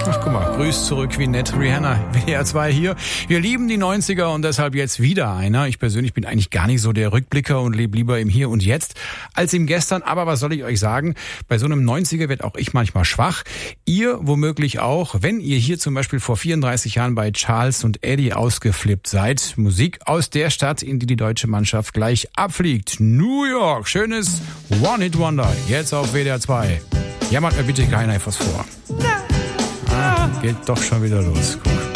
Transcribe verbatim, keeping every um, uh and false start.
Ach, guck mal, grüß zurück, wie nett. Rihanna, W D R zwei hier. Wir lieben die neunziger und deshalb jetzt wieder einer. Ich persönlich bin eigentlich gar nicht so der Rückblicker und lebe lieber im Hier und Jetzt als im Gestern. Aber was soll ich euch sagen? Bei so einem neunziger werd auch ich manchmal schwach. Ihr womöglich auch, wenn ihr hier zum Beispiel vor vierunddreißig Jahren bei Charles und Eddie ausgeflippt seid. Musik aus der Stadt, in die die deutsche Mannschaft gleich abfliegt. New York, schönes One-Hit-Wonder. Jetzt auf W D R zwei. Jammert mir bitte keiner etwas vor. Ah, geht doch schon wieder los. Guck.